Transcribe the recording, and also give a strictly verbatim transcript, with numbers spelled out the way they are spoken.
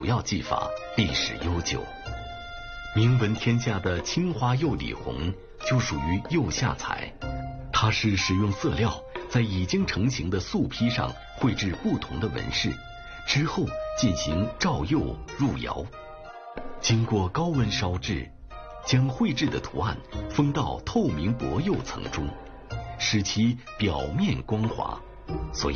主要技法历史悠久。名闻天下的青花釉底红就属于釉下彩，它是使用色料在已经成型的素坯上绘制不同的纹饰，之后进行照釉入窑，经过高温烧制，将绘制的图案封到透明薄釉层中，使其表面光滑，所以